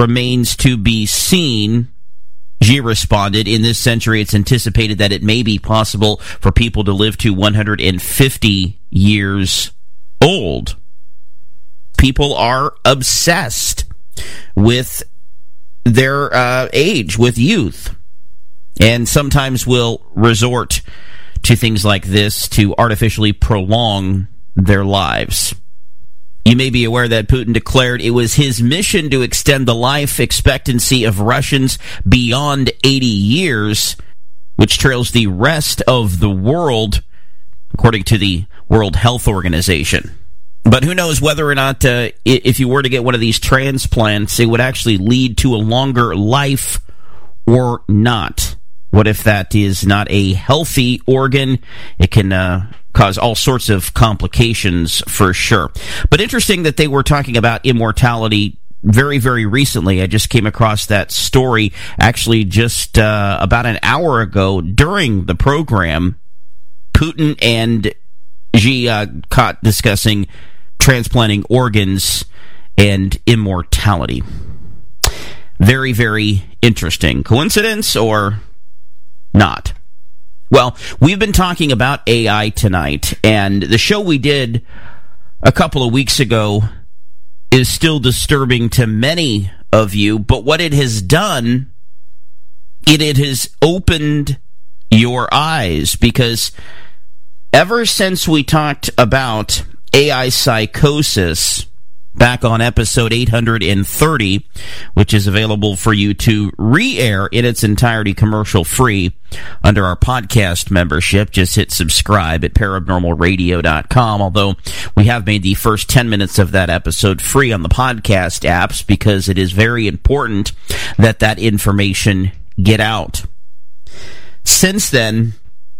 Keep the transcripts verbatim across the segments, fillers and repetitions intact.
remains to be seen. Xi responded, in this century it's anticipated that it may be possible for people to live to one hundred fifty years old. People are obsessed with their uh, age, with youth, and sometimes will resort to things like this to artificially prolong their lives. You may be aware that Putin declared it was his mission to extend the life expectancy of Russians beyond eighty years, which trails the rest of the world, according to the World Health Organization. But who knows whether or not, uh, if you were to get one of these transplants, it would actually lead to a longer life or not. What if that is not a healthy organ? It can uh, cause all sorts of complications for sure. But interesting that they were talking about immortality very, very recently. I just came across that story actually just uh, about an hour ago during the program. Putin and Xi uh, caught discussing transplanting organs and immortality. Very, very interesting. Coincidence or not? Well, we've been talking about A I tonight, and the show we did a couple of weeks ago is still disturbing to many of you, but what it has done, it, it has opened your eyes, because ever since we talked about A I psychosis back on episode eight hundred thirty, which is available for you to re-air in its entirety commercial-free under our podcast membership. Just hit subscribe at paranormal radio dot com, although we have made the first ten minutes of that episode free on the podcast apps because it is very important that that information get out. Since then,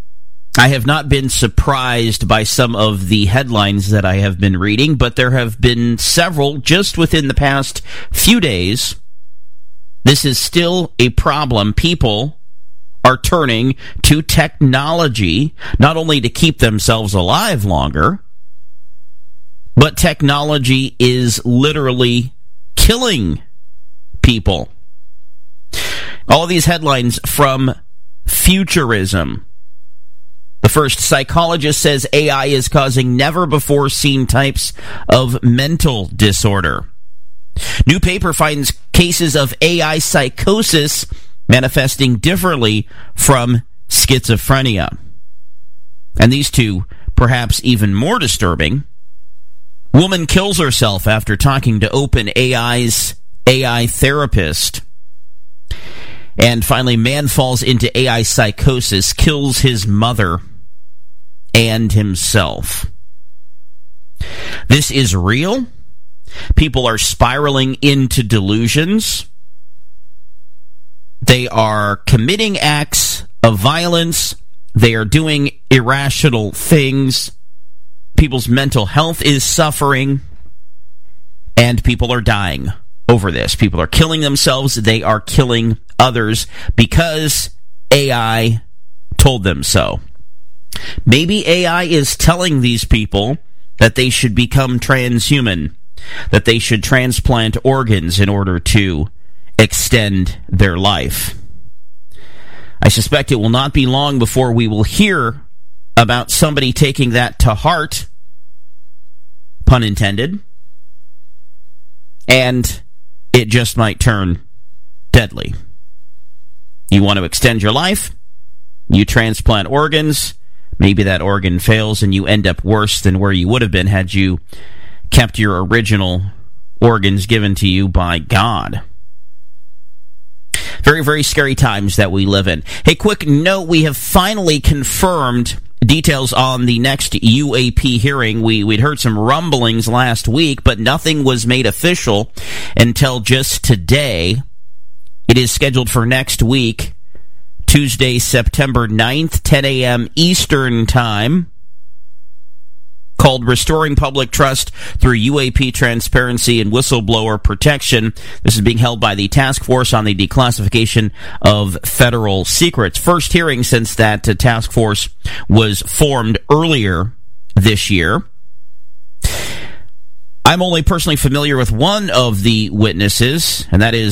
I have not been surprised by some of the headlines that I have been reading, but there have been several just within the past few days. This is still a problem. People are turning to technology, not only to keep themselves alive longer, but technology is literally killing people. All of these headlines from Futurism. The first, psychologist says A I is causing never-before-seen types of mental disorder. New paper finds cases of A I psychosis manifesting differently from schizophrenia. And these two, perhaps even more disturbing. Woman kills herself after talking to OpenAI's A I therapist. And finally, man falls into A I psychosis, kills his mother and himself. This is real. People are spiraling into delusions. They are committing acts of violence. They are doing irrational things. People's mental health is suffering. And people are dying over this. People are killing themselves. They are killing others because A I told them so. Maybe A I is telling these people that they should become transhuman, that they should transplant organs in order to extend their life. I suspect it will not be long before we will hear about somebody taking that to heart, pun intended, and it just might turn deadly. You want to extend your life? You transplant organs. Maybe that organ fails and you end up worse than where you would have been had you kept your original organs given to you by God. Very, very scary times that we live in. Hey, quick note, we have finally confirmed details on the next U A P hearing. We, we'd heard some rumblings last week, but nothing was made official until just today. It is scheduled for next week, Tuesday, September ninth, ten a.m. Eastern Time, called Restoring Public Trust Through U A P Transparency and Whistleblower Protection. This is being held by the Task Force on the Declassification of Federal Secrets. First hearing since that uh, task force was formed earlier this year. I'm only personally familiar with one of the witnesses, and that is